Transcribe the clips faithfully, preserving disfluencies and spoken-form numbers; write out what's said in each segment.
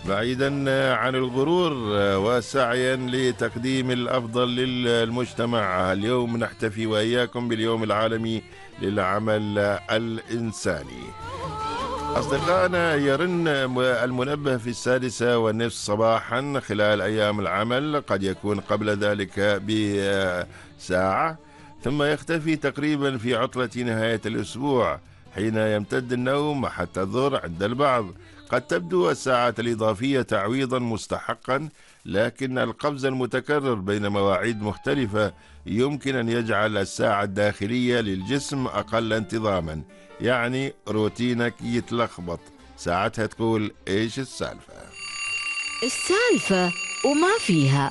بعيدا عن الغرور وسعيا لتقديم الأفضل للمجتمع. اليوم نحتفي وإياكم باليوم العالمي للعمل الإنساني. أصدقائنا، يرن المنبه في السادسة والنصف صباحا خلال أيام العمل، قد يكون قبل ذلك بساعة، ثم يختفي تقريبا في عطلة نهاية الأسبوع حين يمتد النوم حتى الظهر عند البعض. قد تبدو الساعات الإضافية تعويضا مستحقا، لكن القفز المتكرر بين مواعيد مختلفة يمكن أن يجعل الساعة الداخلية للجسم أقل انتظاما، يعني روتينك يتلخبط. ساعتها تقول إيش السالفة؟ السالفة وما فيها.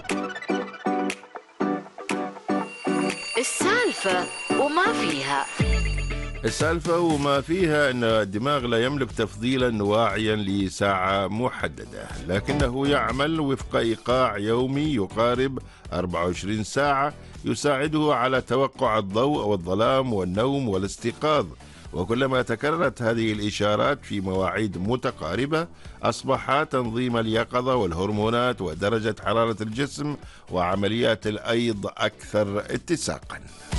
السالفة وما فيها. السالفة وما فيها أن الدماغ لا يملك تفضيلا واعيا لساعة محددة، لكنه يعمل وفق إيقاع يومي يقارب أربعة وعشرين ساعة يساعده على توقع الضوء والظلام والنوم والاستيقاظ. وكلما تكررت هذه الإشارات في مواعيد متقاربة، أصبح تنظيم اليقظة والهرمونات ودرجة حرارة الجسم وعمليات الأيض أكثر اتساقا.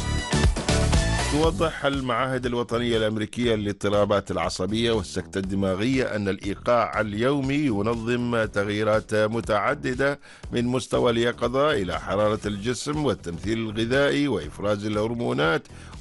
توضح المعاهد الوطنية الأمريكية للاضطرابات العصبية والسكتة الدماغية أن الإيقاع اليومي ينظم تغييرات متعددة من مستوى اليقظة إلى حرارة الجسم والتمثيل الغذائي وإفراز الهرمونات،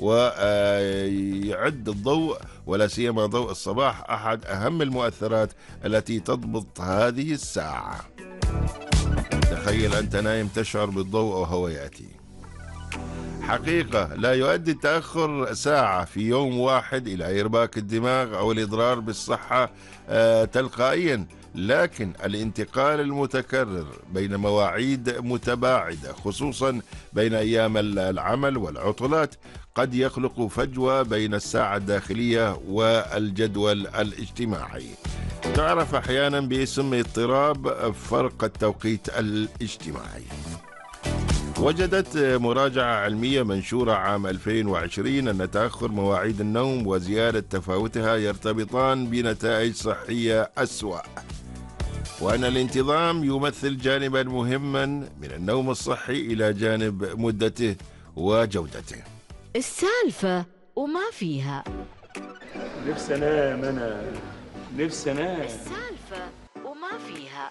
ويعد الضوء ولا سيما ضوء الصباح أحد أهم المؤثرات التي تضبط هذه الساعة. تخيل أنت نايم تشعر بالضوء وهو يأتي. حقيقة لا يؤدي التأخر ساعة في يوم واحد إلى إرباك الدماغ أو الإضرار بالصحة آه تلقائيا، لكن الانتقال المتكرر بين مواعيد متباعدة خصوصا بين أيام العمل والعطلات قد يخلق فجوة بين الساعة الداخلية والجدول الاجتماعي. تعرف أحيانا باسم اضطراب فرق التوقيت الاجتماعي. وجدت مراجعة علمية منشورة عام ألفين وعشرين أن تأخر مواعيد النوم وزيادة تفاوتها يرتبطان بنتائج صحية أسوأ، وأن الانتظام يمثل جانبا مهما من النوم الصحي إلى جانب مدته وجودته. السالفة وما فيها. نفسي أنام، أنا نفسي أنام. السالفة وما فيها.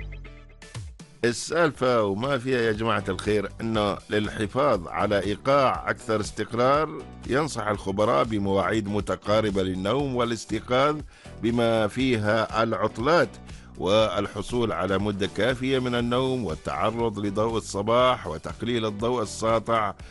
السالفة وما فيها يا جماعة الخير أنه للحفاظ على إيقاع أكثر استقرار ينصح الخبراء بمواعيد متقاربة للنوم والاستيقاظ بما فيها العطلات، والحصول على مدة كافية من النوم والتعرض لضوء الصباح وتقليل الضوء الساطع